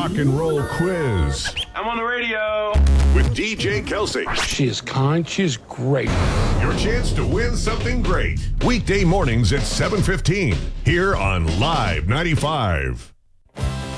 rock and roll quiz I'm on the radio. with DJ Kelsey. She is kind. She's great. Your chance to win something great. Weekday mornings at 7:15 here on Live 95.